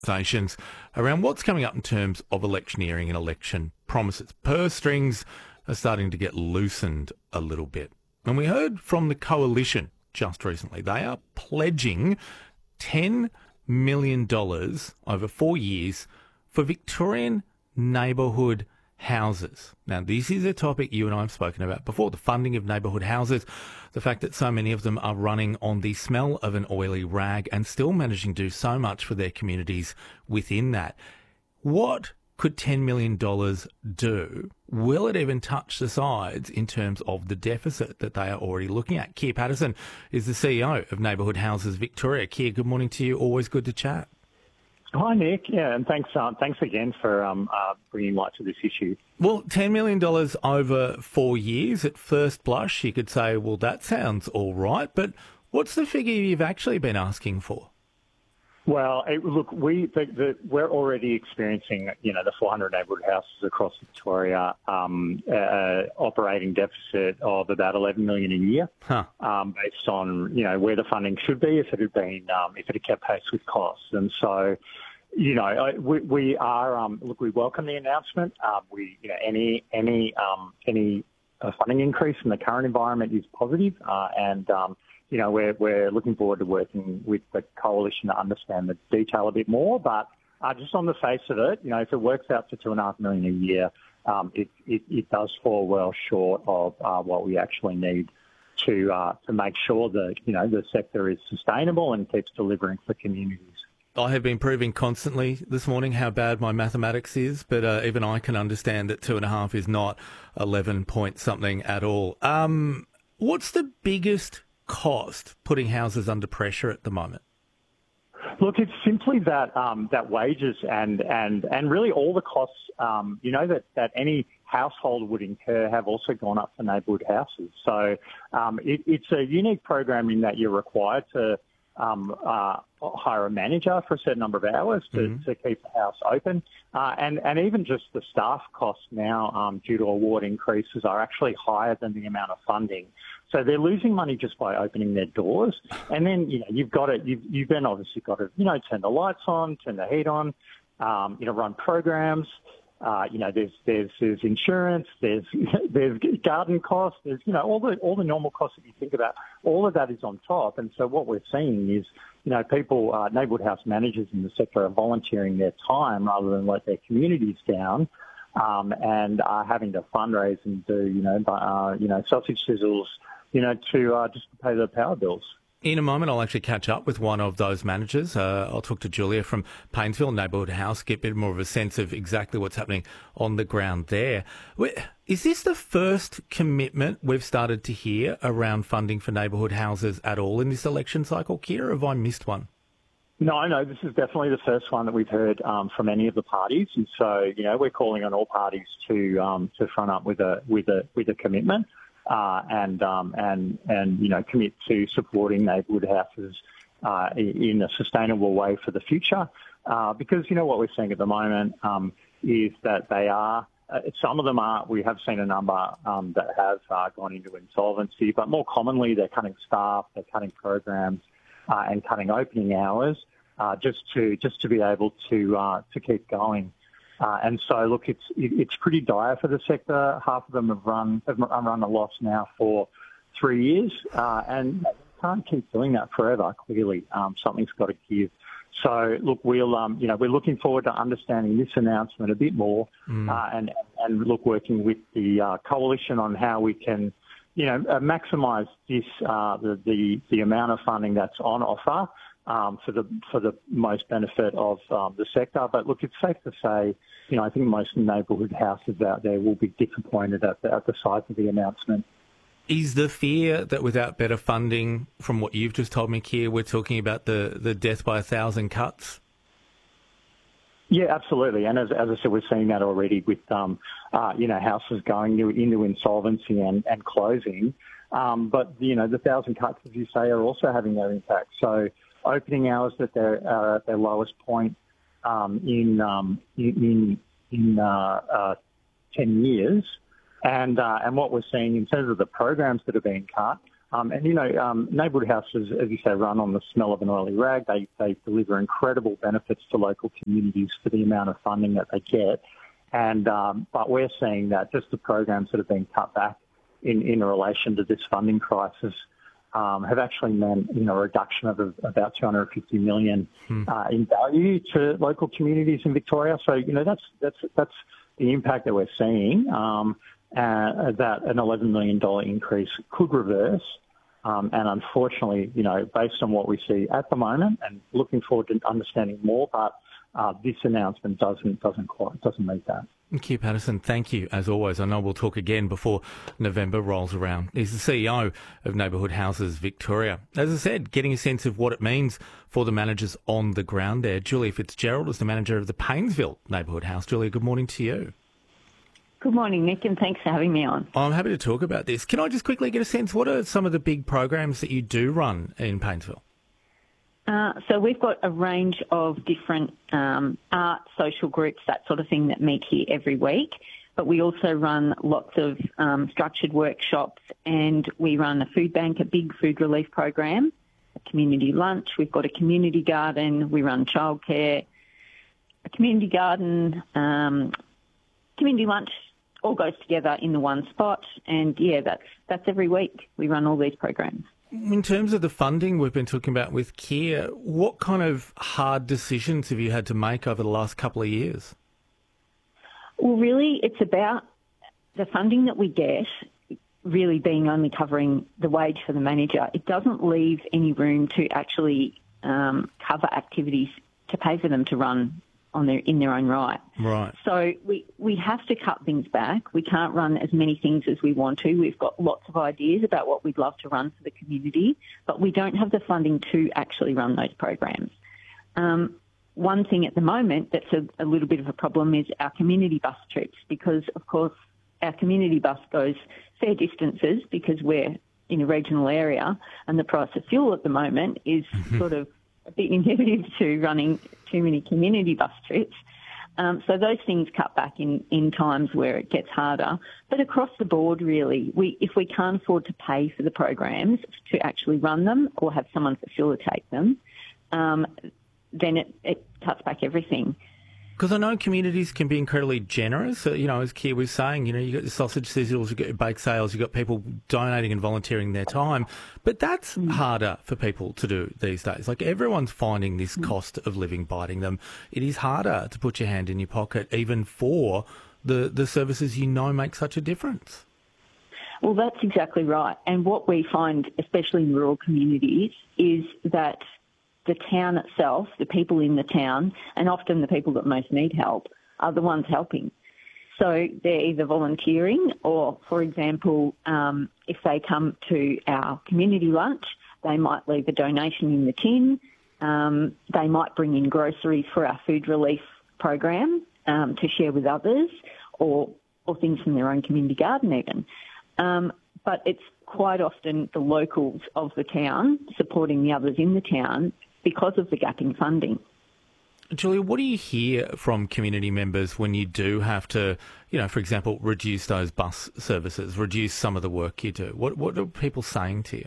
Conversations around what's coming up in terms of electioneering and election promises. Purse strings are starting to get loosened a little bit. And we heard from the Coalition just recently. They are pledging $10 million over 4 years for Victorian neighbourhood houses. Now, this is a topic you and I have spoken about before, the funding of neighbourhood houses, the fact that so many of them are running on the smell of an oily rag and still managing to do so much for their communities within that. What could $10 million do? Will it even touch the sides in terms of the deficit that they are already looking at? Keir Patterson is the CEO of Neighbourhood Houses Victoria. Keir, good morning to you. Always good to chat. Hi, Nick. Yeah, and thanks again for bringing light to this issue. Well, $10 million over 4 years, at first blush, you could say, well, that sounds all right, but what's the figure you've actually been asking for? Well, look, we're already experiencing, the 400 neighbourhood houses across Victoria, operating deficit of about $11 million a year, based on where the funding should be if it had kept pace with costs. And so, we welcome the announcement. Any funding increase in the current environment is positive, and we're looking forward to working with the Coalition to understand the detail a bit more. But just on the face of it, if it works out to $2.5 million a year, it does fall well short of what we actually need to make sure that the sector is sustainable and keeps delivering for communities. I have been proving constantly this morning how bad my mathematics is, but even I can understand that 2.5 is not 11 point something at all. What's the biggest cost putting houses under pressure at the moment? Look, it's simply that wages and really all the costs that any household would incur have also gone up for neighbourhood houses. So it's a unique program in that you're required to hire a manager for a certain number of hours to keep the house open. And even just the staff costs now, due to award increases, are actually higher than the amount of funding. So they're losing money just by opening their doors. And then, you've then obviously got to, turn the lights on, turn the heat on, run programs. There's insurance, there's garden costs, there's all the normal costs that you think about. All of that is on top, and so what we're seeing is people, neighbourhood house managers in the sector are volunteering their time rather than let their communities down, and are having to fundraise and do sausage sizzles, just to pay their power bills. In a moment, I'll actually catch up with one of those managers. I'll talk to Julia from Paynesville Neighbourhood House, get a bit more of a sense of exactly what's happening on the ground there. Is this the first commitment we've started to hear around funding for neighbourhood houses at all in this election cycle, Keir, or have I missed one? No, this is definitely the first one that we've heard from any of the parties, and so we're calling on all parties to front up with a commitment. And commit to supporting neighbourhood houses in a sustainable way for the future. Because, what we're seeing at the moment is that they are, some of them are, we have seen a number that have gone into insolvency, but more commonly they're cutting staff, they're cutting programs and cutting opening hours just to be able to keep going. And so, look, it's pretty dire for the sector. Half of them have run a loss now for 3 years, and you can't keep doing that forever. Clearly, something's got to give. So, look, we're looking forward to understanding this announcement a bit more, and working with the Coalition on how we can, maximise this the amount of funding that's on offer. For the most benefit of the sector. But look, it's safe to say, I think most neighbourhood houses out there will be disappointed at the size of the announcement. Is the fear that without better funding, from what you've just told me, Keir, we're talking about the death by 1,000 cuts? Yeah, absolutely. And as I said, we're seeing that already with, houses going into insolvency and closing. But, the 1,000 cuts, as you say, are also having their impact. So opening hours that they're at their lowest point in 10 years, and what we're seeing in terms of the programs that are being cut, Neighbourhood houses, as you say, run on the smell of an oily rag. They deliver incredible benefits to local communities for the amount of funding that they get. But we're seeing that just the programs that have been cut back in relation to this funding crisis have actually meant, a reduction of about $250 million in value to local communities in Victoria. So, that's the impact that we're seeing, that an $11 million increase could reverse. And unfortunately, based on what we see at the moment and looking forward to understanding more, but this announcement doesn't meet that. Keir Patterson, thank you, as always. I know we'll talk again before November rolls around. He's the CEO of Neighbourhood Houses Victoria. As I said, getting a sense of what it means for the managers on the ground there. Julia Fitzgerald is the manager of the Paynesville Neighbourhood House. Julia, good morning to you. Good morning, Nick, and thanks for having me on. I'm happy to talk about this. Can I just quickly get a sense, what are some of the big programs that you do run in Paynesville? So we've got a range of different art, social groups, that sort of thing that meet here every week. But we also run lots of structured workshops, and we run a food bank, a big food relief program, a community lunch. We've got a community garden. We run childcare, a community garden, community lunch. All goes together in the one spot. And, that's every week. We run all these programs. In terms of the funding we've been talking about with Keir, what kind of hard decisions have you had to make over the last couple of years? Well, really, it's about the funding that we get really being only covering the wage for the manager. It doesn't leave any room to actually cover activities to pay for them to run in their own right. Right. So we have to cut things back. We can't run as many things as we want to. We've got lots of ideas about what we'd love to run for the community, but we don't have the funding to actually run those programs. One thing at the moment that's a little bit of a problem is our community bus trips, because, of course, our community bus goes fair distances because we're in a regional area, and the price of fuel at the moment is sort of a bit inhibitive to running too many community bus trips. So those things cut back in times where it gets harder. But across the board, really, if we can't afford to pay for the programs to actually run them or have someone facilitate them, then it cuts back everything. Because I know communities can be incredibly generous. As Keir was saying, you've got the sausage sizzles, you've got your bake sales, you've got people donating and volunteering their time. But that's harder for people to do these days. Like, everyone's finding this cost of living biting them. It is harder to put your hand in your pocket, even for the services make such a difference. Well, that's exactly right. And what we find, especially in rural communities, is that the town itself, the people in the town, and often the people that most need help, are the ones helping. So they're either volunteering or, for example, if they come to our community lunch, they might leave a donation in the tin. They might bring in groceries for our food relief program to share with others, or things from their own community garden even. But it's quite often the locals of the town supporting the others in the town because of the gap in funding. Julia, what do you hear from community members when you do have to, for example, reduce those bus services, reduce some of the work you do? What are people saying to you?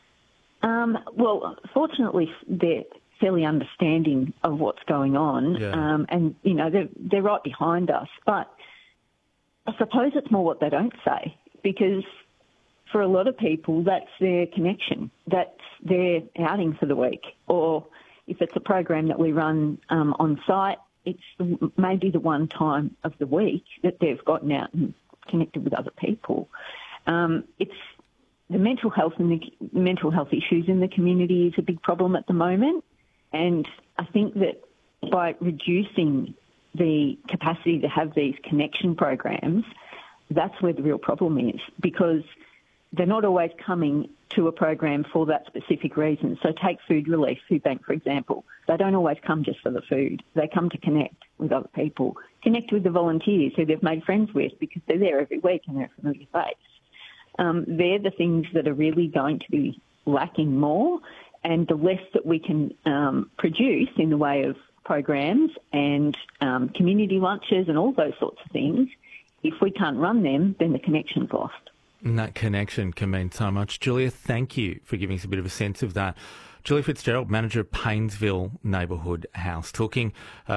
Well, fortunately, they're fairly understanding of what's going on, and, they're right behind us. But I suppose it's more what they don't say, because for a lot of people, that's their connection. That's their outing for the week. Or if it's a program that we run on site, it's maybe the one time of the week that they've gotten out and connected with other people. It's the mental health and the mental health issues in the community is a big problem at the moment. And I think that by reducing the capacity to have these connection programs, that's where the real problem is, because they're not always coming to a program for that specific reason. So take food relief, food bank, for example. They don't always come just for the food. They come to connect with other people, connect with the volunteers who they've made friends with because they're there every week and they're a familiar face. They're the things that are really going to be lacking more, and the less that we can produce in the way of programs and community lunches and all those sorts of things, if we can't run them, then the connection's lost. And that connection can mean so much. Julia, thank you for giving us a bit of a sense of that. Julia Fitzgerald, manager of Paynesville Neighbourhood House, talking